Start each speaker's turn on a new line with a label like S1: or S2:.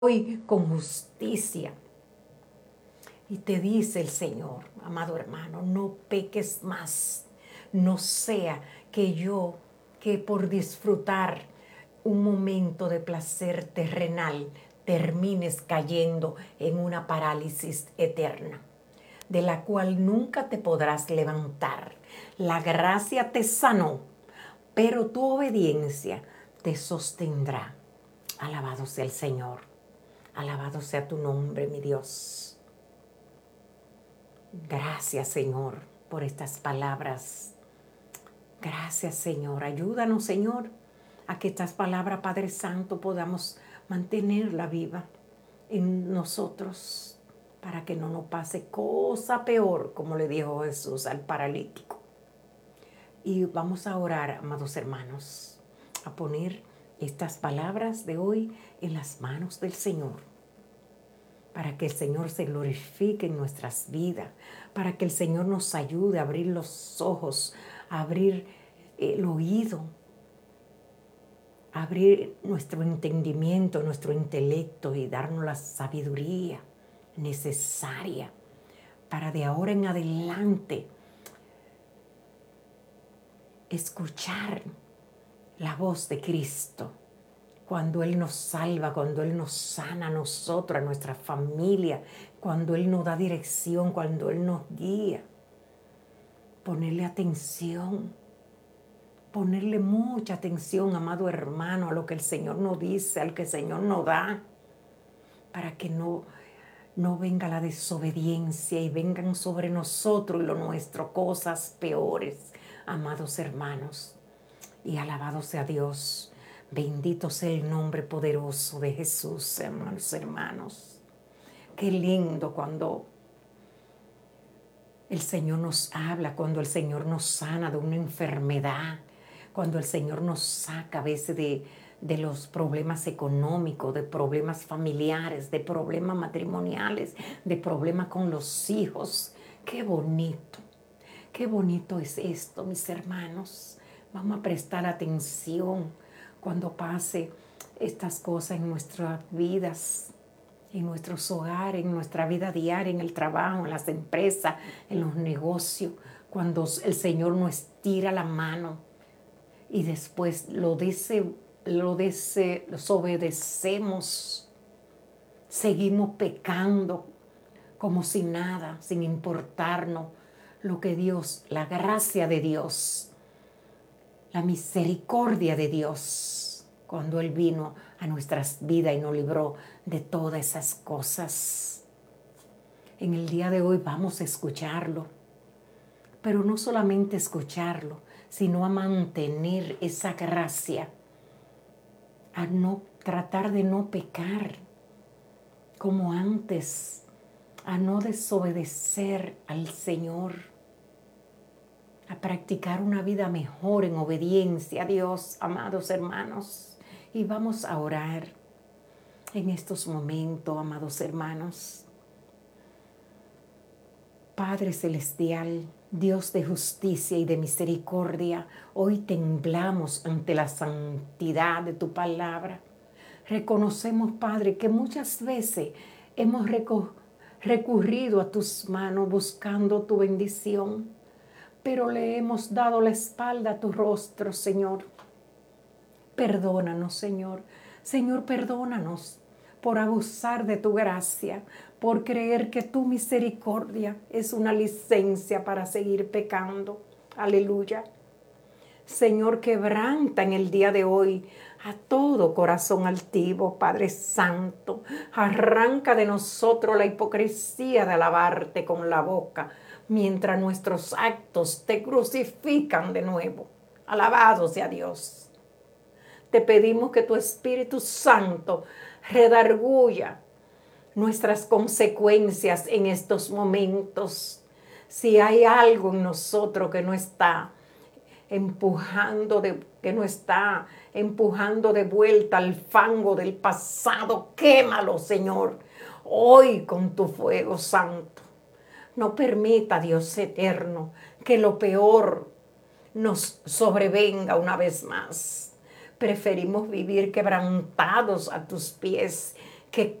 S1: hoy con justicia. Y te dice el Señor, amado hermano, no peques más. No sea que por disfrutar un momento de placer terrenal, termines cayendo en una parálisis eterna, de la cual nunca te podrás levantar. La gracia te sanó, pero tu obediencia te sostendrá. Alabado sea el Señor. Alabado sea tu nombre, mi Dios. Gracias, Señor, por estas palabras. Gracias, Señor. Ayúdanos, Señor, a que estas palabras, Padre Santo, podamos mantenerla viva en nosotros para que no nos pase cosa peor, como le dijo Jesús al paralítico. Y vamos a orar, amados hermanos, a poner estas palabras de hoy en las manos del Señor, para que el Señor se glorifique en nuestras vidas, para que el Señor nos ayude a abrir los ojos, a abrir el oído, a abrir nuestro entendimiento, nuestro intelecto y darnos la sabiduría necesaria para de ahora en adelante escuchar la voz de Cristo. Cuando Él nos salva, cuando Él nos sana a nosotros, a nuestra familia, cuando Él nos da dirección, cuando Él nos guía. Ponerle atención, ponerle mucha atención, amado hermano, a lo que el Señor nos dice, al que el Señor nos da, para que no venga la desobediencia y vengan sobre nosotros y lo nuestro cosas peores, amados hermanos. Y alabado sea Dios. Bendito sea el nombre poderoso de Jesús, hermanos. Qué lindo cuando el Señor nos habla, cuando el Señor nos sana de una enfermedad, cuando el Señor nos saca a veces de los problemas económicos, de problemas familiares, de problemas matrimoniales, de problemas con los hijos. Qué bonito es esto, mis hermanos. Vamos a prestar atención cuando pase estas cosas en nuestras vidas, en nuestros hogares, en nuestra vida diaria, en el trabajo, en las empresas, en los negocios, cuando el Señor nos estira la mano y después lo desobedecemos, seguimos pecando como si nada, sin importarnos lo que Dios, la gracia de Dios, la misericordia de Dios, cuando Él vino a nuestras vidas y nos libró de todas esas cosas. En el día de hoy vamos a escucharlo, pero no solamente escucharlo, sino a mantener esa gracia, a no tratar de no pecar como antes, a no desobedecer al Señor, a practicar una vida mejor en obediencia a Dios, amados hermanos. Y vamos a orar en estos momentos, amados hermanos. Padre celestial, Dios de justicia y de misericordia, hoy temblamos ante la santidad de tu palabra. Reconocemos, Padre, que muchas veces hemos recurrido a tus manos buscando tu bendición, pero le hemos dado la espalda a tu rostro, Señor. Perdónanos, Señor. Señor, perdónanos por abusar de tu gracia, por creer que tu misericordia es una licencia para seguir pecando. Aleluya. Señor, quebranta en el día de hoy a todo corazón altivo, Padre Santo. Arranca de nosotros la hipocresía de alabarte con la boca, mientras nuestros actos te crucifican de nuevo. Alabado sea Dios. Te pedimos que tu Espíritu Santo redarguya nuestras consecuencias en estos momentos. Si hay algo en nosotros que no está empujando de vuelta al fango del pasado, quémalo, Señor, hoy con tu fuego santo. No permita, Dios eterno, que lo peor nos sobrevenga una vez más. Preferimos vivir quebrantados a tus pies que